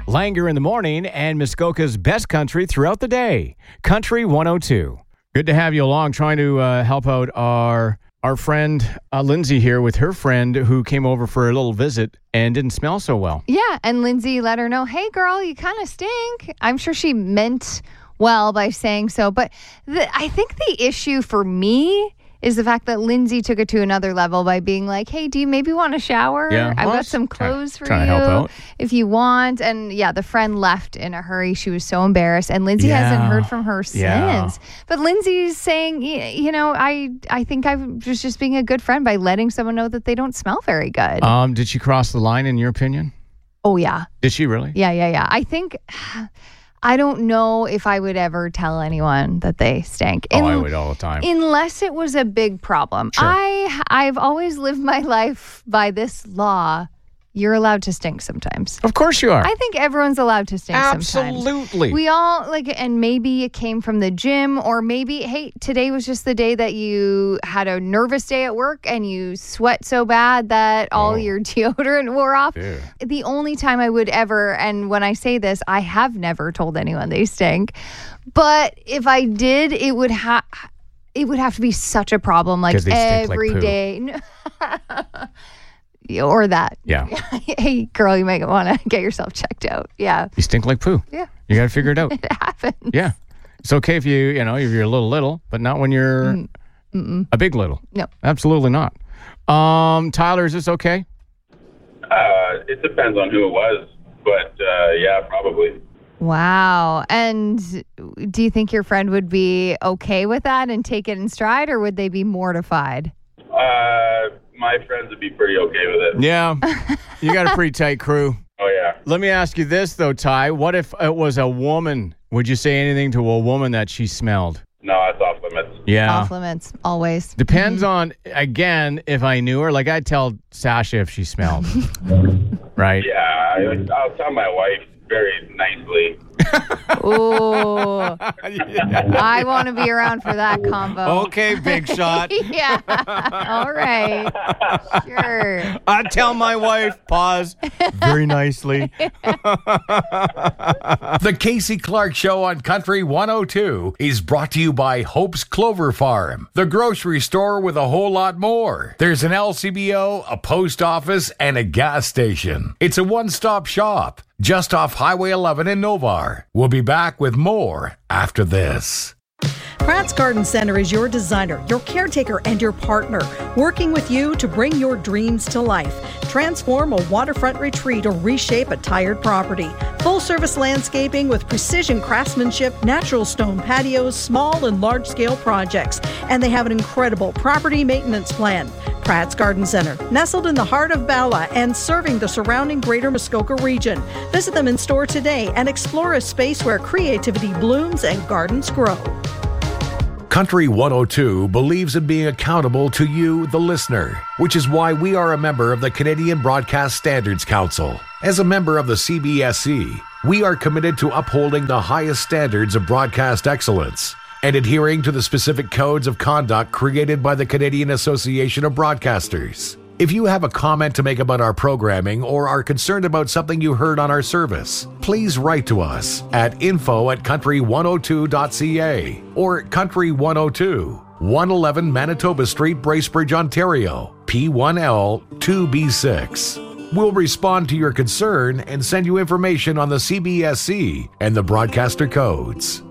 Langer in the morning and Muskoka's best country throughout the day. Country 102. Good to have you along, trying to help out our friend Lindsay here with her friend who came over for a little visit and didn't smell so well. Yeah, and Lindsay let her know, hey, girl, you kind of stink. I'm sure she meant well by saying so. But I think the issue for me is the fact that Lindsay took it to another level by being like, hey, do you maybe want a shower? Yeah, I've got some clothes for you to help out. if you want. And yeah, the friend left in a hurry. She was so embarrassed. And Lindsay hasn't heard from her since. But Lindsay's saying, I think I was just being a good friend by letting someone know that they don't smell very good. Did she cross the line in your opinion? Oh, yeah. Did she really? Yeah. I think... I don't know if I would ever tell anyone that they stank. I would all the time. Unless it was a big problem. Sure. I've always lived my life by this law. You're allowed to stink sometimes. Of course you are. I think everyone's allowed to stink sometimes. Absolutely. We all, and maybe it came from the gym, or maybe, hey, today was just the day that you had a nervous day at work and you sweat so bad that all your deodorant wore off. Yeah. The only time I would ever, and when I say this, I have never told anyone they stink, but if I did, it would have to be such a problem, like every day. Or that. Yeah. Hey, girl, you might want to get yourself checked out. Yeah. You stink like poo. Yeah. You got to figure it out. It happens. Yeah. It's okay if if you're a little, but not when you're a big little. No. Absolutely not. Tyler, is this okay? It depends on who it was, but yeah, probably. Wow. And do you think your friend would be okay with that and take it in stride, or would they be mortified? My friends would be pretty okay with it. Yeah. You got a pretty tight crew. Oh, yeah. Let me ask you this, though, Ty. What if it was a woman? Would you say anything to a woman that she smelled? No, it's off limits. Yeah. Off limits, always. Depends on, again, if I knew her. Like, I'd tell Sasha if she smelled. Right? Yeah, I'll tell my wife very nicely. Ooh. I want to be around for that combo. Okay, big shot. Yeah. All right. Sure. I'd tell my wife, pause, very nicely. The Casey Clark Show on Country 102 is brought to you by Hope's Clover Farm, the grocery store with a whole lot more. There's an LCBO, a post office, and a gas station. It's a one-stop shop just off Highway 11 in Novar. We'll be back with more after this. Pratt's Garden Center is your designer, your caretaker, and your partner, working with you to bring your dreams to life. Transform a waterfront retreat or reshape a tired property. Full-service landscaping with precision craftsmanship, natural stone patios, small and large-scale projects. And they have an incredible property maintenance plan. Pratt's Garden Center, nestled in the heart of Bala and serving the surrounding greater Muskoka region. Visit them in store today and explore a space where creativity blooms and gardens grow. Country 102 believes in being accountable to you, the listener, which is why we are a member of the Canadian Broadcast Standards Council. As a member of the CBSC, we are committed to upholding the highest standards of broadcast excellence and adhering to the specific codes of conduct created by the Canadian Association of Broadcasters. If you have a comment to make about our programming or are concerned about something you heard on our service, please write to us at info@country102.ca or Country 102, 111 Manitoba Street, Bracebridge, Ontario, P1L 2B6. We'll respond to your concern and send you information on the CBSC and the broadcaster codes.